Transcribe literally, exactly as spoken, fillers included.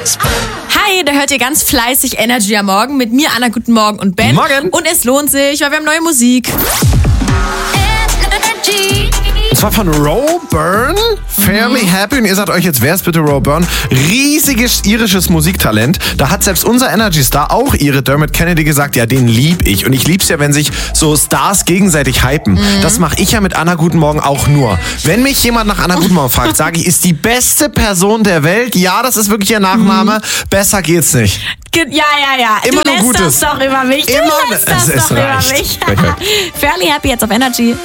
Hi, da hört ihr ganz fleißig Energy am Morgen mit mir, Anna, guten Morgen und Ben. Morgen. Und es lohnt sich, weil wir haben neue Musik. Und zwar von Ro'Burn, Fairly Happy. Und ihr sagt euch jetzt, wer ist bitte Ro'Burn? Riesiges irisches Musiktalent. Da hat selbst unser Energy-Star, auch ihre Dermot Kennedy, gesagt, ja, den lieb ich. Und ich lieb's ja, wenn sich so Stars gegenseitig hypen. Mhm. Das mache ich ja mit Anna Guten Morgen auch nur. Wenn mich jemand nach Anna Guten Morgen fragt, sage ich, ist die beste Person der Welt. Ja, das ist wirklich ihr Nachname. Mhm. Besser geht's nicht. Ja, ja, ja. Immer du nur lässt Gutes. das doch über mich. Du Immer, lässt das es, es doch reicht. über mich. Fairly Happy jetzt auf Energy.